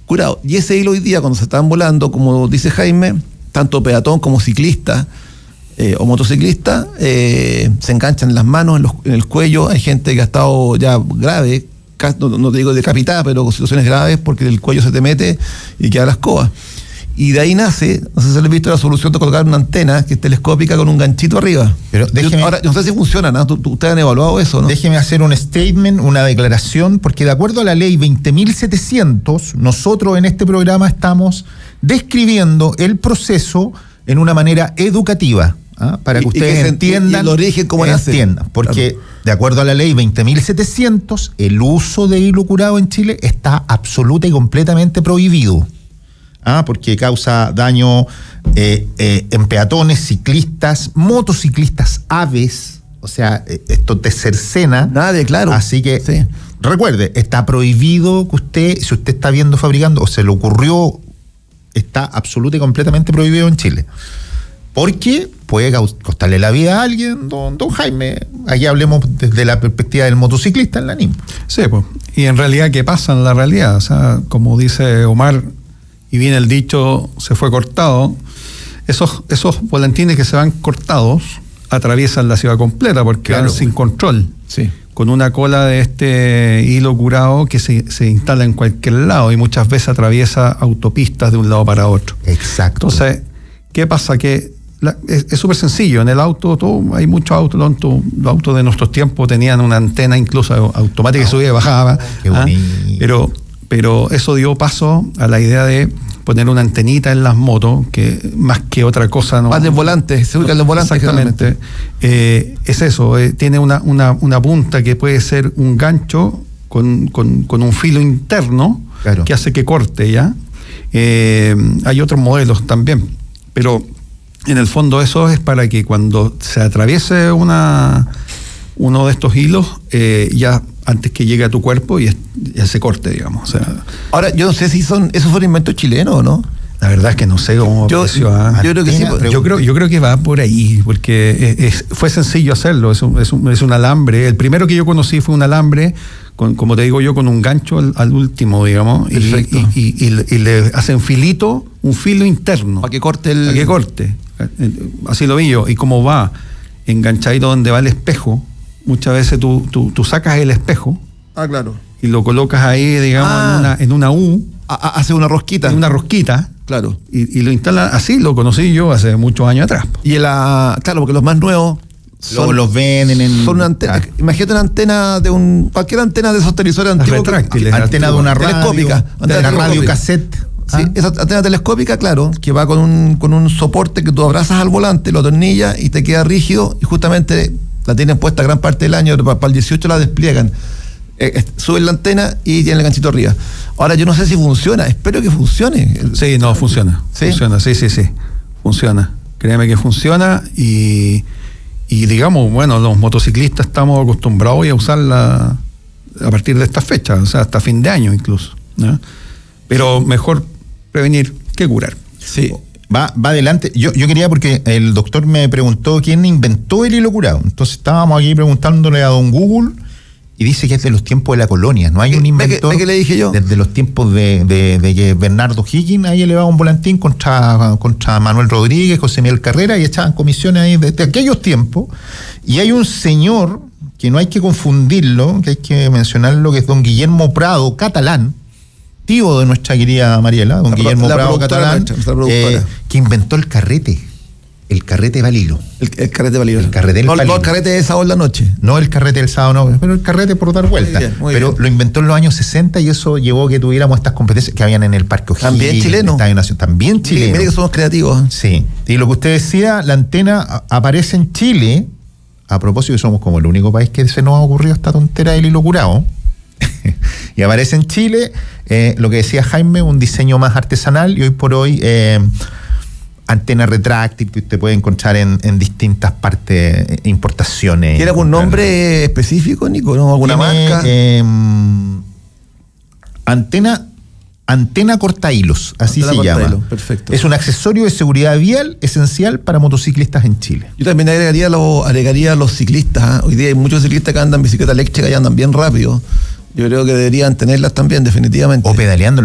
curado. Y ese hilo hoy día, cuando se están volando, como dice Jaime, tanto peatón como ciclista o motociclista, se enganchan en las manos, en el cuello. Hay gente que ha estado ya grave, no te digo decapitada, pero con situaciones graves porque el cuello se te mete y queda la escoba. Y de ahí nace, no sé si les he visto la solución de colocar una antena que es telescópica con un ganchito arriba. Pero déjeme, ahora, no sé si funciona, ¿no? Ustedes han evaluado eso, ¿no? Déjeme hacer un statement, una declaración, porque de acuerdo a la ley 20.700, nosotros en este programa estamos describiendo el proceso en una manera educativa, para que ustedes entiendan. Y el origen, cómo nace. Entiendan, porque claro, de acuerdo a la ley 20.700, el uso de hilo curado en Chile está absoluta y completamente prohibido. Porque causa daño en peatones, ciclistas, motociclistas, aves, o sea, esto te cercena. Nadie, claro. Así que, sí, recuerde, está prohibido que usted, si usted está viendo fabricando o se le ocurrió, está absoluta y completamente prohibido en Chile. Porque puede costarle la vida a alguien, don Jaime. Aquí hablemos desde la perspectiva del motociclista en la NIM. Sí, pues. Y en realidad, ¿qué pasa en la realidad? O sea, como dice Omar, y bien el dicho, se fue cortado, esos volantines que se van cortados atraviesan la ciudad completa porque claro, van sin control, sí, con una cola de este hilo curado que se instala en cualquier lado y muchas veces atraviesa autopistas de un lado para otro. Exacto. Entonces, ¿qué pasa? Que es súper sencillo. En el auto, hay muchos autos, los autos de nuestros tiempos tenían una antena incluso automática que subía y bajaba. Qué bonito. Pero eso dio paso a la idea de poner una antenita en las motos, que más que otra cosa... ¿no? Más del volante, se ubica en los volantes. Exactamente. Es eso, tiene una punta que puede ser un gancho con un filo interno, claro, que hace que corte, ¿ya? Hay otros modelos también, pero en el fondo eso es para que cuando se atraviese uno de estos hilos, ya antes que llegue a tu cuerpo ya se corte, digamos. O sea, ahora, yo no sé si esos fueron inventos chilenos o no. La verdad es que no sé cómo apareció. Yo creo que sí. Yo creo que va por ahí, porque fue sencillo hacerlo. Es un alambre. El primero que yo conocí fue un alambre, como te digo yo, con un gancho al último, digamos. Y le hacen un filo interno. Para que corte Para que corte. Así lo vi yo. Y como va enganchadito donde va el espejo, muchas veces tú sacas el espejo. Claro. Y lo colocas ahí, digamos, en una U. Hace una rosquita. Una rosquita. Claro. Y lo instalan así, lo conocí yo hace muchos años atrás. Y claro, porque los más nuevos los venden en... Son una antena. Imagínate una antena cualquier antena de esos televisores antiguos. Retráctiles. Antena de una telescópica. De una radio cassette. Sí, esa antena telescópica, claro, que va con un soporte que tú abrazas al volante, lo atornillas y te queda rígido, y justamente la tienen puesta gran parte del año, para el 18 la despliegan. Suben la antena y tienen el ganchito arriba. Ahora, yo no sé si funciona, espero que funcione. Sí, no, funciona. ¿Sí? Funciona, sí. Funciona. Créeme que funciona y digamos, bueno, los motociclistas estamos acostumbrados a usarla a partir de esta fecha, o sea, hasta fin de año incluso, ¿no? Pero mejor prevenir que curar. Sí. Va adelante. Yo quería, porque el doctor me preguntó quién inventó el hilo curado. Entonces estábamos aquí preguntándole a don Google y dice que es de los tiempos de la colonia. No hay un inventor. ¿Qué le dije yo? Desde los tiempos de que Bernardo Higgins ahí elevaba un volantín contra Manuel Rodríguez, José Miguel Carrera, y echaban comisiones ahí de aquellos tiempos. Y hay un señor que no hay que confundirlo, que hay que mencionarlo, que es don Guillermo Prado, catalán, tío de nuestra querida Mariela, don Guillermo Prado, catalán, que inventó el carrete valilo. El carrete valilo. El carrete del valilo. No el carrete de sábado en la noche. No el carrete del sábado, no, pero el carrete por dar vuelta. Muy pero bien. Lo inventó en los años 60 y eso llevó a que tuviéramos estas competencias que habían en el Parque O'Higgins. También chileno. También chileno. Mire que somos creativos. Sí. Y lo que usted decía, la antena aparece en Chile, a propósito que somos como el único país que se nos ha ocurrido esta tontera del hilo curado. Y aparece en Chile, lo que decía Jaime, un diseño más artesanal, y hoy por hoy antena retráctil que usted puede encontrar en distintas partes, importaciones. ¿Tiene algún nombre específico, Nico? ¿No? ¿Alguna marca? Antena cortahilos, así se llama. Perfecto. Es un accesorio de seguridad vial esencial para motociclistas en Chile. Yo también agregaría a los ciclistas. Hoy día hay muchos ciclistas que andan en bicicleta eléctrica y andan bien rápido. Yo creo que deberían tenerlas también, definitivamente. O pedaleando